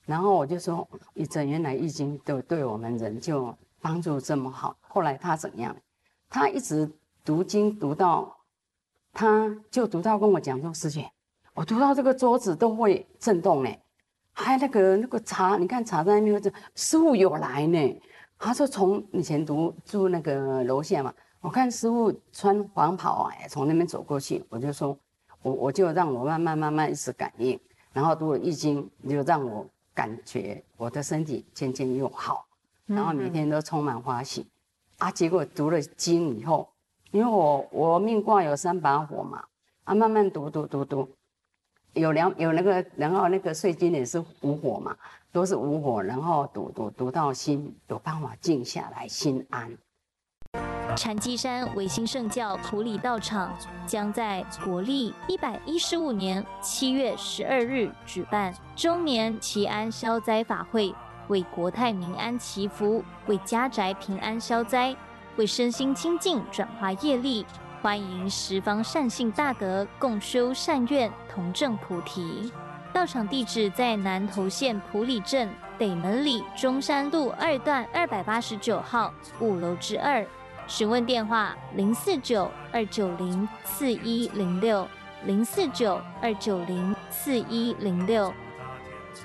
然后我就说，原来易经对我们人就帮助这么好。后来他怎样？他一直读经读到，他就读到跟我讲说，师姐，我读到这个桌子都会震动呢，还那个茶，你看茶在那边，师父有来呢。他说从以前住那个楼下嘛，我看师父穿黄袍从那边走过去，我就说，我就让我慢慢一直感应，然后读了易经，就让我感觉我的身体渐渐又好，然后每天都充满欢喜。结果读了经以后，因为我命卦有3把火嘛，慢慢读，有那个，然后那个岁经也是无火嘛，都是无火，然后读到心有办法静下来，心安。 禅机山维新圣教埔里道场将在国历115年7月12日举办周年祈安消灾法会，为国泰民安祈福，为家宅平安消灾，为身心清净转化业力。欢迎十方善信大德共修善愿，同证菩提。道场地址在南投县埔里镇北门里中山路2段289号5楼之2。询问电话049-290-4106，049-290-4106。